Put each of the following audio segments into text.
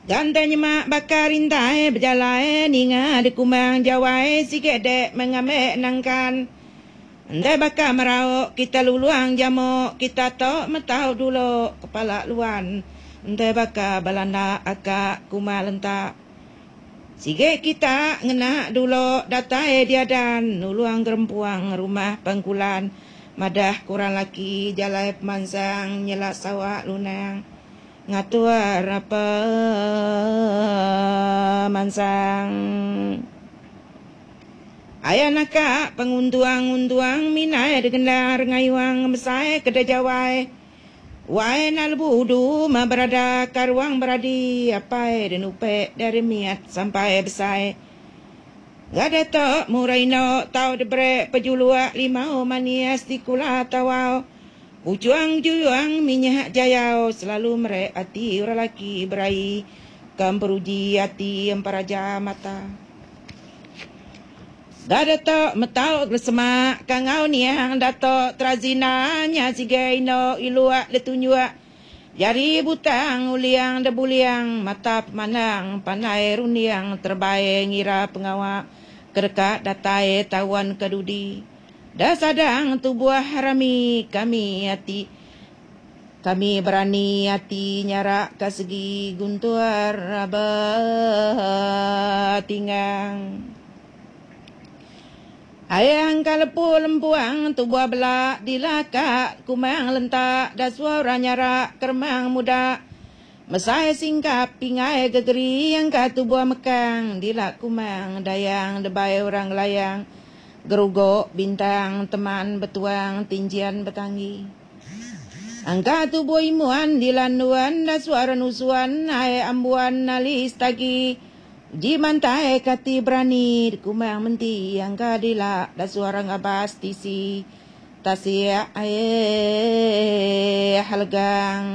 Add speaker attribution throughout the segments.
Speaker 1: Gantanya mak bakar intai berjalan ninga di kumang jawai si gedek mengambil nangkan. Andai bakar merauk kita luluang jamuk kita tok metau dulu kepala luan. Andai bakar balanda akak kumah lentak. Sige kita ngenak dulu datai diadan nuluang gerempuang rumah pangkulan. Madah kurang laki jalai pemansang nyelak sawak lunang. Ngatuar apa mansang. Ayah nakak penguntuang-untuang minai degendar ngayuang mesai kedai jawai. Wai nal budu ma berada karuang beradi apai dan upek dari miat sampai besai. Gada tok murai no tau debrek pejuluak limau manias di kula tawau. Ujuang juyuang minyak jayau selalu merek hati orang laki berai. Kam peruji hati emparaja mata. Gada tok metau lesemak kangau niang datok trazinanya sigaino iluak letunjuak. Jari butang uliang debuliang mata pemanang panai runiang terbaik ngira pengawak. Kedekat datai tawan kedudi. Dah sadang tu buah harami kami hati. Kami berani hati nyarak ke segi guntur abah tinggang. Ayang kalepu lempuang tu buah belak dilakak kumang lentak dah suara nyarak kermang muda. Mesai singkap pingai gegeri yang katu buah mekang dilak kumang dayang debai orang layang. Gerugok bintang teman betuang tinjian betanggi. Angka tubuh imuan dilanduan da suara nusuan hai ambuan nalis tagi. Uji mantai kati berani kumang menti angka dilak da suara ngabas tisi. Tasia halgang.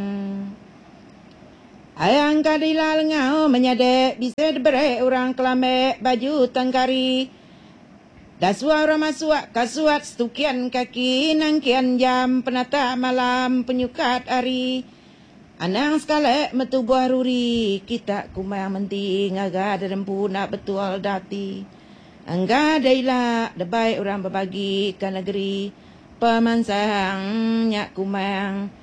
Speaker 1: Ayang kadilal ngau menyadek bisa diberi orang kelamek baju tangkari. Dah suara masuk kasuat stukian kaki nangkian jam penata malam penyukat hari. Anang sekali metu buah ruri kita kumang menti ngaga derempu nak betul dati. Angga dailah debai orang berbagi ke negeri pemansang nyak kumang.